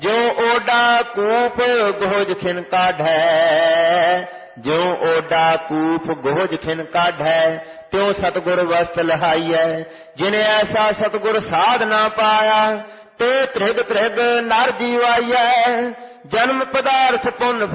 ਜੋ ਓਡਾ ਕੂਪ ਗੋਜ ਖਿਨ ਕਾਢੈ, ਜੋ ਓਡਾ ਕੂਪ ਗੋਜ ਖਿਨ ਕਾਢੈ, ਤਿਉ ਸਤਿਗੁਰ ਵਸਤ ਲਹਾਈਐ। ਜਿਨੇ ਐਸਾ ਸਤਿਗੁਰ ਸਾਧ ਨਾ ਪਾਇਆ, ਤੇ ਤ੍ਰਿਗ ਤ੍ਰਿਗ ਨਰ ਜੀਵਾਈਐ। ਜਨਮ ਪਦਾਰਥ ਪੁੰਨ